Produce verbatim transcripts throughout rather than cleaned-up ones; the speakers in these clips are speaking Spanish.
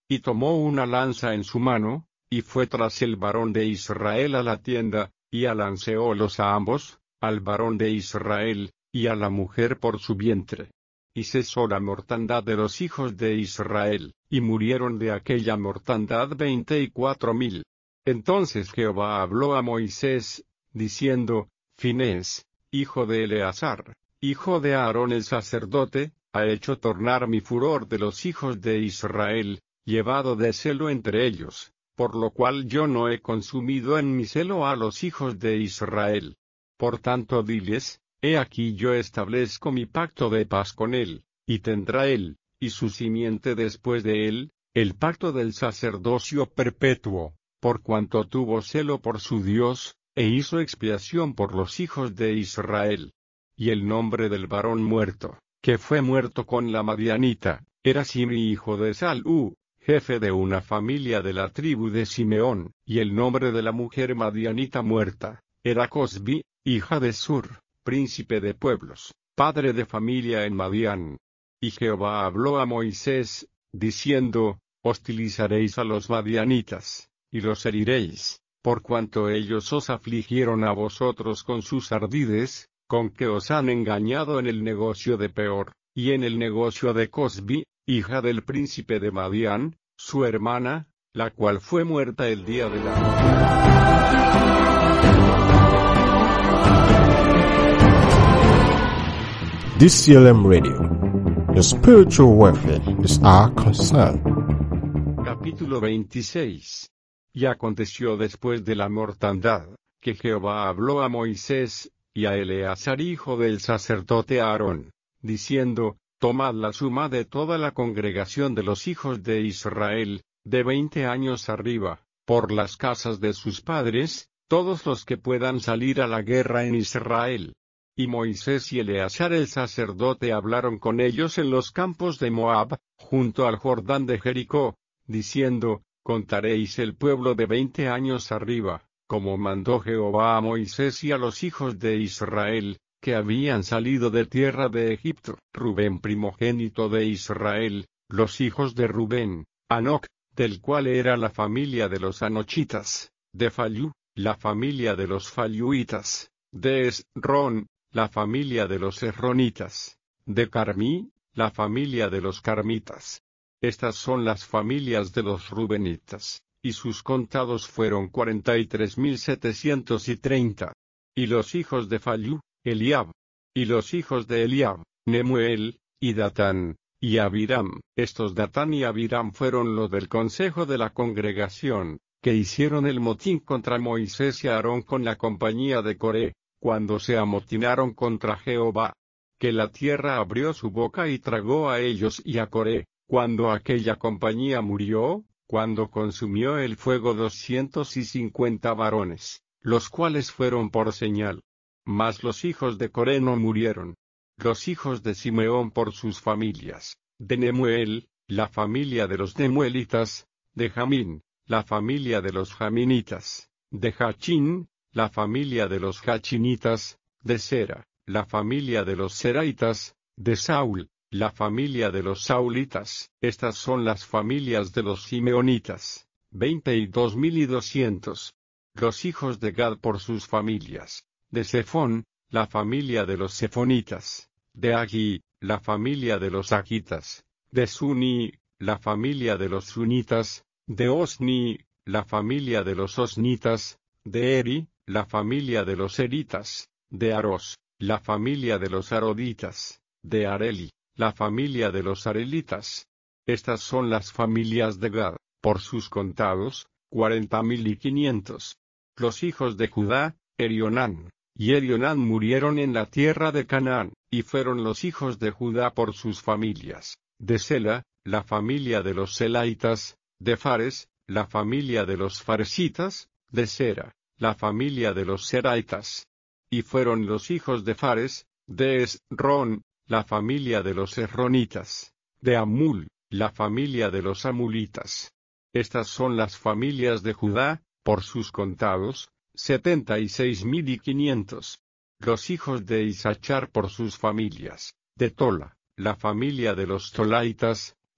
y tomó una lanza en su mano, y fue tras el varón de Israel a la tienda, y alanceólos a ambos, al varón de Israel, y a la mujer por su vientre. Y cesó la mortandad de los hijos de Israel, y murieron de aquella mortandad veinte y cuatro mil. Entonces Jehová habló a Moisés, diciendo, Finés, hijo de Eleazar, hijo de Aarón el sacerdote, ha hecho tornar mi furor de los hijos de Israel, llevado de celo entre ellos, por lo cual yo no he consumido en mi celo a los hijos de Israel. Por tanto diles, he aquí yo establezco mi pacto de paz con él, y tendrá él, y su simiente después de él, el pacto del sacerdocio perpetuo, por cuanto tuvo celo por su Dios, e hizo expiación por los hijos de Israel. Y el nombre del varón muerto, que fue muerto con la madianita, era Simri hijo de Salú, jefe de una familia de la tribu de Simeón, y el nombre de la mujer madianita muerta, era Cosbi, hija de Sur, príncipe de pueblos, padre de familia en Madián. Y Jehová habló a Moisés, diciendo, hostilizaréis a los madianitas, y los heriréis, por cuanto ellos os afligieron a vosotros con sus ardides, con que os han engañado en el negocio de Peor, y en el negocio de Cosbi, hija del príncipe de Madián, su hermana, la cual fue muerta el día de la... D C L M Radio. Your spiritual welfare is our concern. Capítulo veintiséis. Y aconteció después de la mortandad, que Jehová habló a Moisés, y a Eleazar hijo del sacerdote Aarón, diciendo, tomad la suma de toda la congregación de los hijos de Israel, de veinte años arriba, por las casas de sus padres, todos los que puedan salir a la guerra en Israel. Y Moisés y Eleazar el sacerdote hablaron con ellos en los campos de Moab, junto al Jordán de Jericó, diciendo, contaréis el pueblo de veinte años arriba, como mandó Jehová a Moisés y a los hijos de Israel, que habían salido de tierra de Egipto. Rubén primogénito de Israel, los hijos de Rubén, Anoc, del cual era la familia de los anochitas, de Fallu, la familia de los falluitas, de Esrón, la familia de los esronitas, de Carmí, la familia de los carmitas. Estas son las familias de los rubenitas, y sus contados fueron cuarenta y tres mil setecientos y treinta. Y los hijos de Fallu, Eliab. Y los hijos de Eliab, Nemuel, y Datán, y Abiram. Estos Datán y Abiram fueron los del consejo de la congregación, que hicieron el motín contra Moisés y Aarón con la compañía de Coré, cuando se amotinaron contra Jehová. Que la tierra abrió su boca y tragó a ellos y a Coré, cuando aquella compañía murió, cuando consumió el fuego doscientos y cincuenta varones, los cuales fueron por señal. Mas los hijos de Coré no murieron. Los hijos de Simeón por sus familias, de Nemuel, la familia de los nemuelitas, de Jamín, la familia de los jaminitas, de Jachín, la familia de los jachinitas, de Sera, la familia de los seraitas, de Saúl, la familia de los saulitas. Estas son las familias de los simeonitas, veinte y dos mil y doscientos. Los hijos de Gad por sus familias, de Sefón, la familia de los sefonitas, de Agi, la familia de los agitas, de Suni, la familia de los sunitas, de Osni, la familia de los osnitas, de Eri, la familia de los eritas, de Aros, la familia de los aroditas, de Areli, la familia de los arelitas. Estas son las familias de Gad, por sus contados, cuarenta mil y quinientos. Los hijos de Judá, Erionán, y Erionán murieron en la tierra de Canaán, y fueron los hijos de Judá por sus familias, de Sela, la familia de los selaitas, de Fares, la familia de los faresitas, de Sera, la familia de los seraitas. Y fueron los hijos de Fares, de Esrón, la familia de los esronitas, de Amul, la familia de los amulitas. Estas son las familias de Judá, por sus contados, setenta y seis mil y quinientos. Los hijos de Isachar por sus familias, de Tola, la familia de los tolaitas,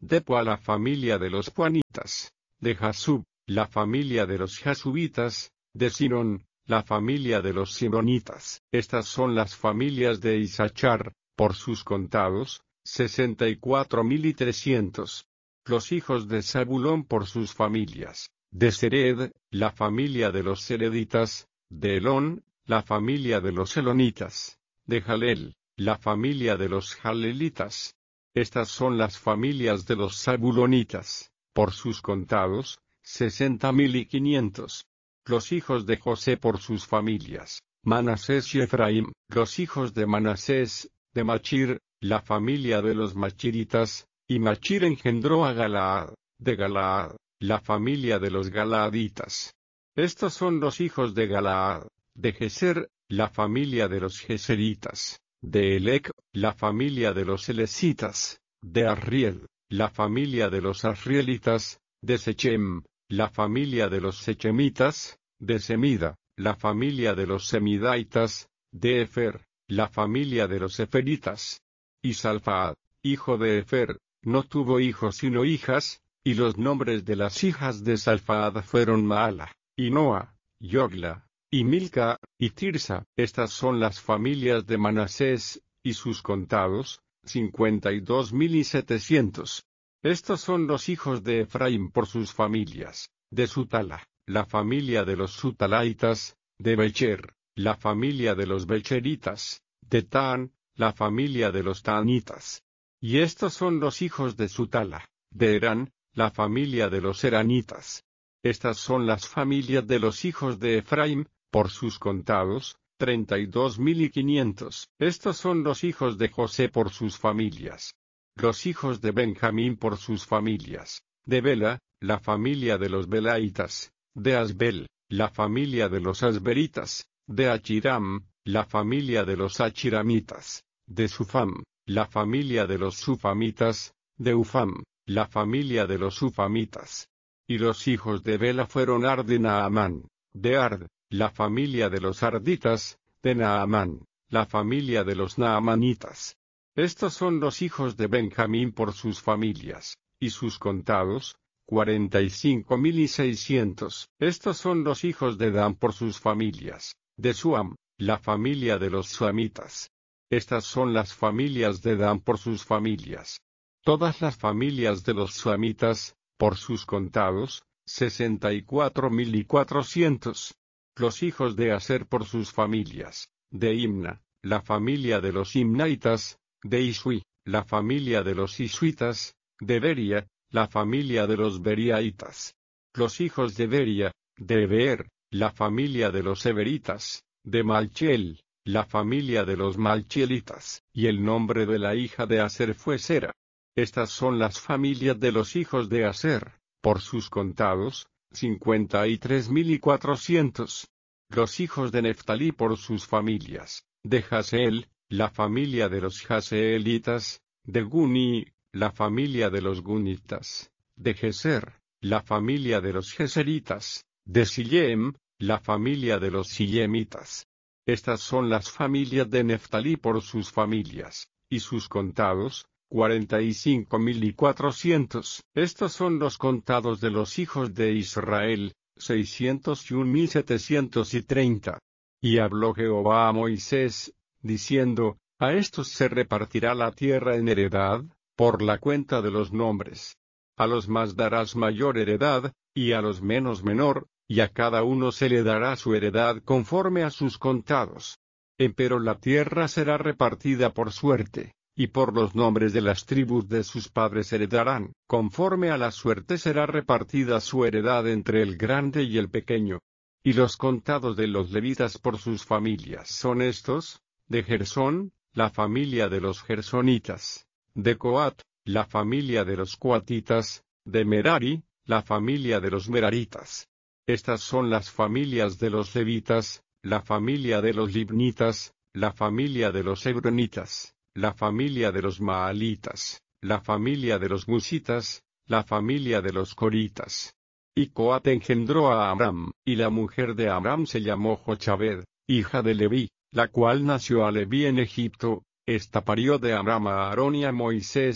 de Pua la familia de los puanitas, de Jasub, la familia de los jasubitas, de Sinón, la familia de los sinonitas. Estas son las familias de Isachar, por sus contados, sesenta y cuatro mil y trescientos. Los hijos de Zabulón por sus familias, de Sered, la familia de los sereditas, de Elón, la familia de los elonitas, de Jalel, la familia de los jalelitas. Estas son las familias de los zabulonitas, por sus contados, sesenta mil y quinientos. Los hijos de José por sus familias, Manasés y Efraín. Los hijos de Manasés, de Machir, la familia de los machiritas, y Machir engendró a Galaad, de Galaad, la familia de los galaaditas. Estos son los hijos de Galaad, de Geser, la familia de los geseritas, de Elec, la familia de los elesitas, de Arriel, la familia de los arrielitas, de Sechem, la familia de los sechemitas, de Semida, la familia de los semidaitas, de Efer, la familia de los eferitas. Y Salfaad, hijo de Efer, no tuvo hijos sino hijas, y los nombres de las hijas de Salfaad fueron Maala, y Noa, Yogla, y Milca, y Tirsa. Estas son las familias de Manasés, y sus contados, cincuenta y dos mil y setecientos. Estos son los hijos de Efraín por sus familias, de Sutala, la familia de los sutalaitas, de Becher, la familia de los becheritas, de Tan, la familia de los tanitas. Y estos son los hijos de Sutala, de Herán, la familia de los heranitas. Estas son las familias de los hijos de Efraín, por sus contados, treinta y dos mil y quinientos. Estos son los hijos de José por sus familias. Los hijos de Benjamín por sus familias, de Bela, la familia de los belaitas, de Asbel, la familia de los asberitas, de Achiram, la familia de los achiramitas, de Sufam, la familia de los sufamitas, de Ufam, la familia de los ufamitas. Y los hijos de Bela fueron Ard y Naamán, de Ard, la familia de los arditas, de Naamán, la familia de los naamanitas. Estos son los hijos de Benjamín por sus familias, y sus contados, cuarenta y cinco mil y seiscientos. Estos son los hijos de Dan por sus familias, de Suam, la familia de los suamitas. Estas son las familias de Dan por sus familias. Todas las familias de los suamitas, por sus contados, sesenta y cuatro mil y cuatrocientos. Los hijos de Aser por sus familias, de Imna, la familia de los imnaitas, de Isui, la familia de los isuitas, de Beria, la familia de los beriaitas. Los hijos de Beria, de Eber, la familia de los eberitas, de Malchiel, la familia de los malchielitas, y el nombre de la hija de Aser fue Sera. Estas son las familias de los hijos de Aser, por sus contados, cincuenta y tres mil y cuatrocientos. Los hijos de Neftalí por sus familias, de Jaseel, la familia de los jaseelitas, de Guni, la familia de los gunitas, de Geser, la familia de los geseritas, de Sillem, la familia de los sillemitas. Estas son las familias de Neftalí por sus familias, y sus contados, cuarenta y cinco mil y cuatrocientos. Estos son los contados de los hijos de Israel, seiscientos y un mil setecientos y treinta. Y habló Jehová a Moisés, diciendo, a estos se repartirá la tierra en heredad, por la cuenta de los nombres. A los más darás mayor heredad, y a los menos menor, y a cada uno se le dará su heredad conforme a sus contados. Empero la tierra será repartida por suerte, y por los nombres de las tribus de sus padres heredarán. Conforme a la suerte será repartida su heredad entre el grande y el pequeño. Y los contados de los levitas por sus familias son estos: de Gersón, la familia de los gersonitas; de Coat, la familia de los coatitas; de Merari, la familia de los meraritas. Estas son las familias de los levitas, la familia de los libnitas, la familia de los hebronitas, la familia de los maalitas, la familia de los musitas, la familia de los coritas. Y Coat engendró a Amram, y la mujer de Amram se llamó Jochabed, hija de Leví, la cual nació a Leví en Egipto. Esta parió de Amram a Aarón y a Moisés,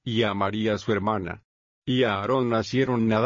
y a María su hermana. Y a Aarón nacieron Nadab